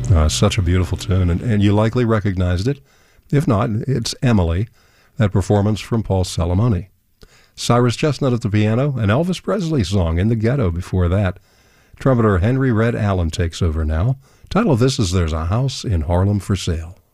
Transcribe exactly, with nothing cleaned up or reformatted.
Uh, such a beautiful tune, and, and you likely recognized it. If not, it's Emily, that performance from Paul Salamoni. Cyrus Chestnut at the piano, an Elvis Presley song, In the Ghetto before that. Trumpeter Henry Red Allen takes over now. Title of this is There's a House in Harlem for Sale.